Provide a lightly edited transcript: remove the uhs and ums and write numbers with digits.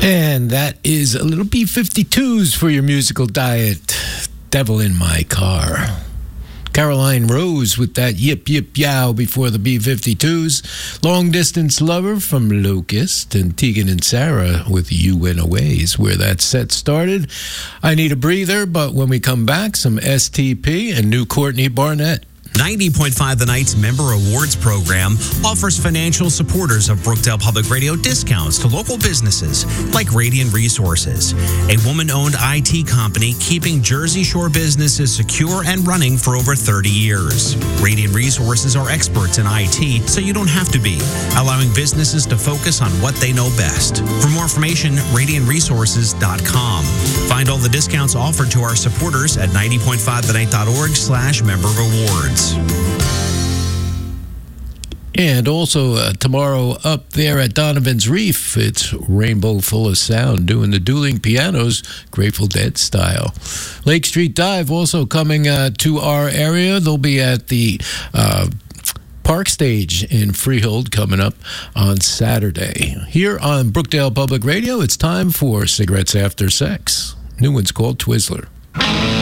And that is a little B-52s for your musical diet. Devil in My Car. Caroline Rose with that Yip Yip Yow before the B-52s. Long Distance Lover from Locust, and Tegan and Sarah with You Went Away is where that set started. I Need a Breather, but when we come back, some STP and new Courtney Barnett. 90.5 The Night's Member Awards program offers financial supporters of Brookdale Public Radio discounts to local businesses like Radiant Resources, a woman-owned IT company keeping Jersey Shore businesses secure and running for over 30 years. Radiant Resources are experts in IT, so you don't have to be, allowing businesses to focus on what they know best. For more information, radiantresources.com. Find all the discounts offered to our supporters at 90.5thenight.org/member awards. And also tomorrow up there at Donovan's Reef, it's Rainbow Full of Sound doing the dueling pianos, Grateful Dead style. Lake Street Dive also coming to our area. They'll be at the Park Stage in Freehold coming up on Saturday. Here on Brookdale Public Radio, it's time for Cigarettes After Sex. New one's called Twizzler.